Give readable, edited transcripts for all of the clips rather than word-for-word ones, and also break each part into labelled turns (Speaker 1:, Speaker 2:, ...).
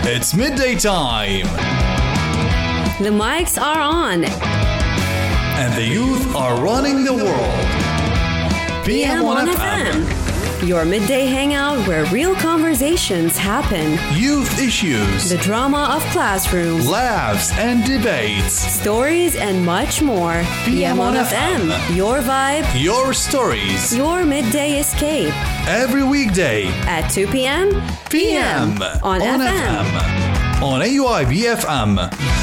Speaker 1: It's midday time.
Speaker 2: The mics are on.
Speaker 1: And the youth are running the world.
Speaker 2: PM1FM. Your midday hangout where real conversations happen.
Speaker 1: Youth issues.
Speaker 2: The drama of classrooms.
Speaker 1: Laughs and debates.
Speaker 2: Stories and much more. PM1FM. Your vibe.
Speaker 1: Your stories.
Speaker 2: Your midday escape.
Speaker 1: Every weekday.
Speaker 2: At 2 p.m.
Speaker 1: PM.
Speaker 2: On FM.
Speaker 1: On AUIB FM.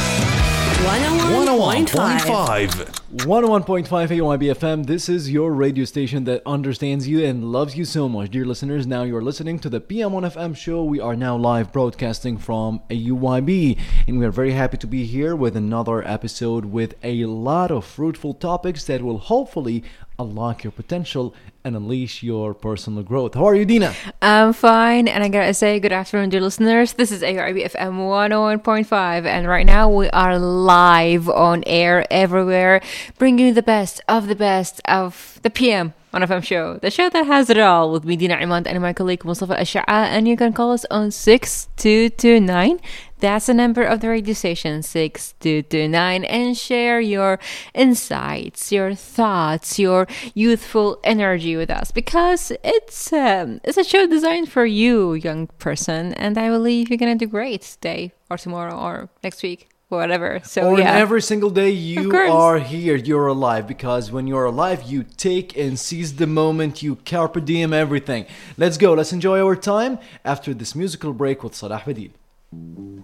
Speaker 2: 101.5.
Speaker 3: 101.5 AYB FM. This is your radio station that understands you and loves you so much. Dear listeners, now you're listening to the PM1FM show. We are now live broadcasting from AUYB, and we are very happy to be here with another episode with a lot of fruitful topics that will hopefully unlock your potential and unleash your personal growth. How are you, Dina?
Speaker 4: I'm fine, and I gotta say good afternoon, dear listeners. This is ARB FM 101.5, and right now we are live on air everywhere, bringing you the best of the PM on FM show, the show that has it all, with me, Dina Imad, and my colleague Mustafa Asha'a, and you can call us on 6229. That's the number of the radio station, 6229, and share your insights, your thoughts, your youthful energy with us, because it's a show designed for you, young person, and I believe you're gonna do great today or tomorrow or next week. Whatever. So
Speaker 3: or
Speaker 4: yeah,
Speaker 3: every single day you are here, you're alive, because when you're alive you take and seize the moment, you carpe diem everything. Let's go, let's enjoy our time after this musical break with Salah Badil.